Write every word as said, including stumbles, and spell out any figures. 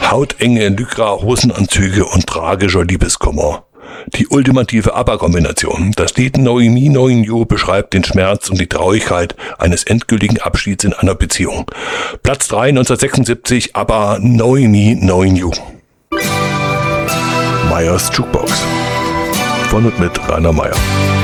Hautenge Lycra-Hosenanzüge und tragischer Liebeskummer. Die ultimative ABBA-Kombination. Das Lied Noemi Knowing You beschreibt den Schmerz und die Traurigkeit eines endgültigen Abschieds in einer Beziehung. Platz drei neunzehnhundertsechsundsiebzig, ABBA Noemi Knowing You. Meyers Jukebox. Von und mit Rainer Meyer.